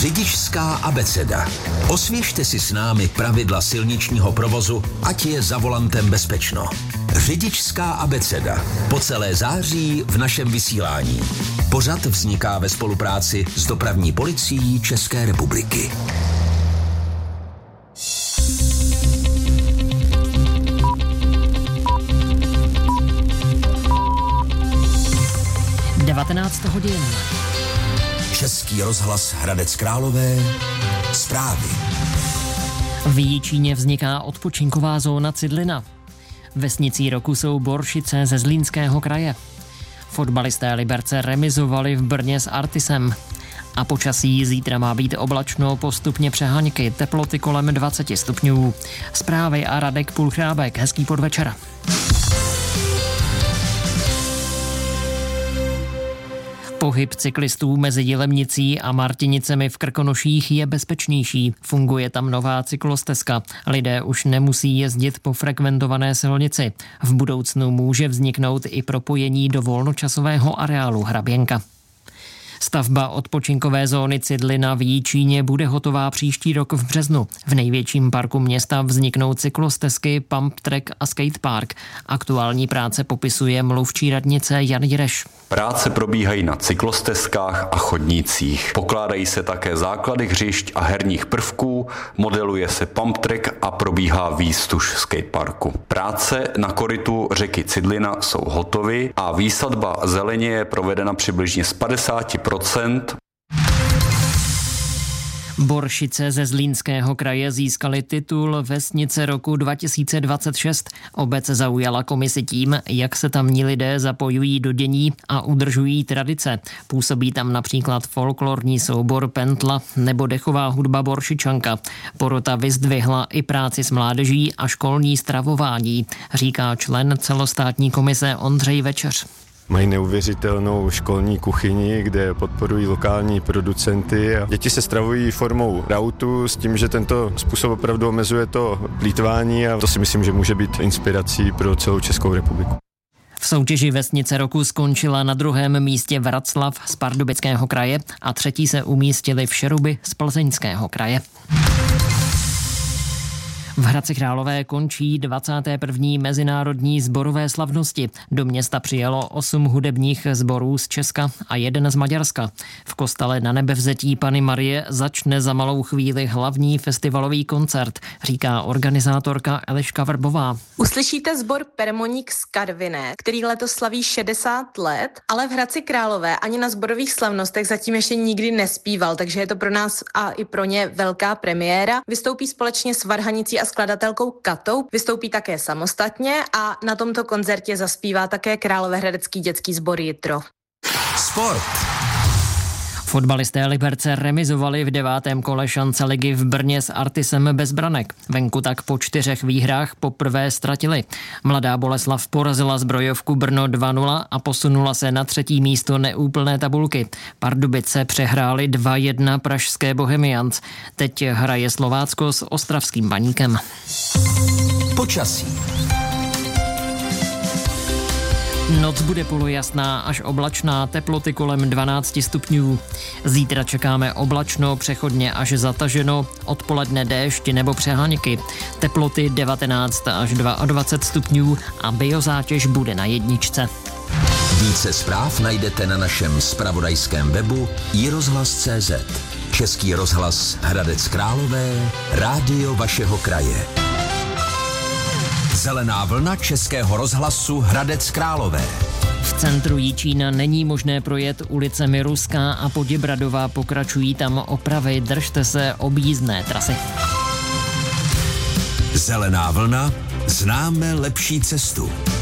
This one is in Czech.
Řidičská abeceda. Osvěžte si s námi pravidla silničního provozu, ať je za volantem bezpečno. Řidičská abeceda. Po celé září v našem vysílání. Pořad vzniká ve spolupráci s Dopravní policií České republiky. hodin. Český rozhlas Hradec Králové. Zprávy. V Jičíně vzniká odpočinková zóna Cidlina. Vesnicí roku jsou Boršice ze Zlínského kraje. Fotbalisté Liberce remizovali v Brně s Artisem. A počasí zítra má být oblačno, postupně přeháňky, teploty kolem 20 stupňů. Zprávy a Radek Pulchrábek. Hezký podvečer. Pohyb cyklistů mezi Jilemnicí a Martinicemi v Krkonoších je bezpečnější. Funguje tam nová cyklostezka. Lidé už nemusí jezdit po frekventované silnici. V budoucnu může vzniknout i propojení do volnočasového areálu Hraběnka. Stavba odpočinkové zóny Cidlina v Jičíně bude hotová příští rok v březnu. V největším parku města vzniknou cyklostezky, pump track a skatepark. Aktuální práce popisuje mluvčí radnice Jan Jireš. Práce probíhají na cyklostezkách a chodnících. Pokládají se také základy hřišť a herních prvků, modeluje se pump track a probíhá výstuž skateparku. Práce na korytu řeky Cidlina jsou hotovy a výsadba zeleně je provedena přibližně z 50%. Boršice ze Zlínského kraje získaly titul Vesnice roku 2026. Obec zaujala komisi tím, jak se tamní lidé zapojují do dění a udržují tradice. Působí tam například folklorní soubor Pentla nebo dechová hudba Boršičanka. Porota vyzdvihla i práci s mládeží a školní stravování, říká člen celostátní komise Ondřej Večeř. Mají neuvěřitelnou školní kuchyni, kde podporují lokální producenty. A děti se stravují formou rautu s tím, že tento způsob opravdu omezuje to plýtvání a to si myslím, že může být inspirací pro celou Českou republiku. V soutěži Vesnice roku skončila na druhém místě Vraclav z Pardubického kraje a třetí se umístili Všeruby z Plzeňského kraje. V Hradci Králové končí 21. mezinárodní sborové slavnosti. Do města přijelo 8 hudebních sborů z Česka a 1 z Maďarska. V kostele Na Nebevzetí Panny Marie začne za malou chvíli hlavní festivalový koncert, říká organizátorka Eliška Vrbová. Uslyšíte sbor Permoník z Karviné, který letos slaví 60 let, ale v Hradci Králové ani na sborových slavnostech zatím ještě nikdy nespíval, takže je to pro nás a i pro ně velká premiéra. Vystoupí společně s varhanicí a skladatelkou Katou, vystoupí také samostatně a na tomto koncertě zaspívá také Královéhradecký dětský sbor Jitro. Sport. Fotbalisté Liberce remizovali v 9. kole šance ligy v Brně s Artisem bez branek. Venku tak po 4 výhrách poprvé ztratili. Mladá Boleslav porazila zbrojovku Brno 2-0 a posunula se na 3. místo neúplné tabulky. Pardubice přehráli 2-1 pražské Bohemians. Teď hraje Slovácko s ostravským Baníkem. Počasí. Noc bude polojasná až oblačná, teploty kolem 12 stupňů. Zítra čekáme oblačno, přechodně až zataženo, odpoledne déšť nebo přeháňky. Teploty 19 až 22 stupňů a biozátěž bude na 1. Více zpráv najdete na našem zpravodajském webu iRozhlas.cz. Český rozhlas Hradec Králové, rádio vašeho kraje. Zelená vlna Českého rozhlasu Hradec Králové. V centru Jičína není možné projet ulicemi Ruská a Poděbradová, pokračují tam opravy, držte se objízdné trasy. Zelená vlna, známe lepší cestu.